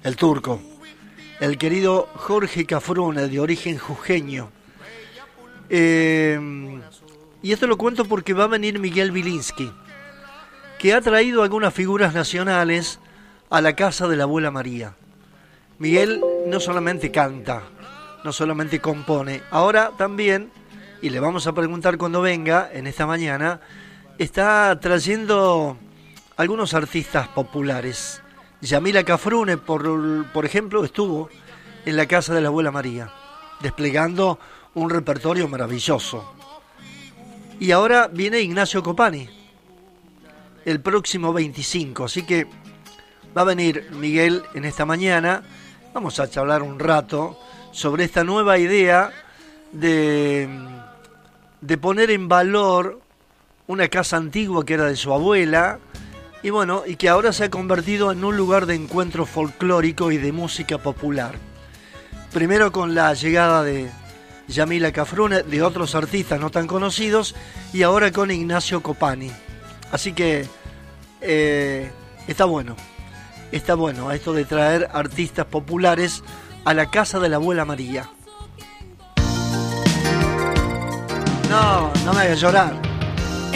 el turco, el querido Jorge Cafrune, de origen jujeño. Y esto lo cuento porque va a venir Miguel Vilinski, que ha traído algunas figuras nacionales a la casa de la abuela María. Miguel no solamente canta, no solamente compone, ahora también, y le vamos a preguntar cuando venga, en esta mañana, está trayendo algunos artistas populares. Yamila Cafrune, por ejemplo, estuvo en la casa de la abuela María, desplegando un repertorio maravilloso. Y ahora viene Ignacio Copani, el próximo 25, así que va a venir Miguel en esta mañana. Vamos a charlar un rato sobre esta nueva idea de poner en valor una casa antigua que era de su abuela, y bueno, y que ahora se ha convertido en un lugar de encuentro folclórico y de música popular. Primero con la llegada de Yamila Cafrune, de otros artistas no tan conocidos, y ahora con Ignacio Copani. Así que está bueno esto de traer artistas populares a la casa de la abuela María. No me hagas llorar.